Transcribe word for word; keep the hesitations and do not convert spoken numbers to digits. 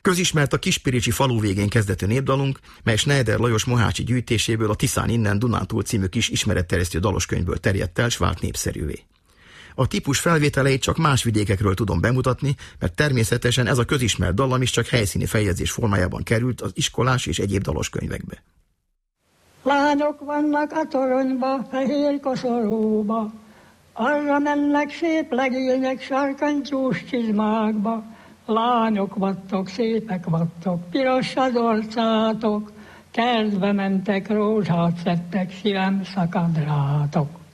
Közismert a Kispiricsi falu végén kezdetű népdalunk, mely Schneider Lajos mohácsi gyűjtéséből, a Tiszán innen Dunántúl című kis ismeretterjesztő daloskönyvből terjedt el, s vált népszerűvé. A típus felvételeit csak más vidékekről tudom bemutatni, mert természetesen ez a közismert dallam is csak helyszíni feljegyzés formájában került az iskolás és egyéb daloskönyvekbe. Lányok vannak a toronyba, fehér koszorúba, arra mennek szép legények sarkantyús csizmákba. Lányok vattok, szépek vattok, piros az orcátok, kertbe mentek, rózsát szedtek, szívem szakad rátok.